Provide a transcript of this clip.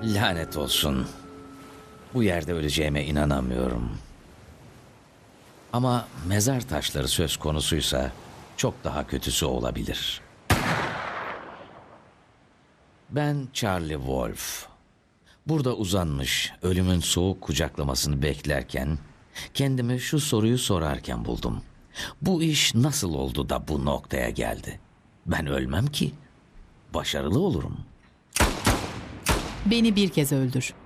Lanet olsun. Bu yerde öleceğime inanamıyorum. Ama mezar taşları söz konusuysa çok daha kötüsü olabilir. Ben Charlie Wolf. Burada uzanmış, ölümün soğuk kucaklamasını beklerken, kendimi şu soruyu sorarken buldum. Bu iş nasıl oldu da bu noktaya geldi? Ben ölmem ki. Başarılı olurum. Beni bir kez öldür.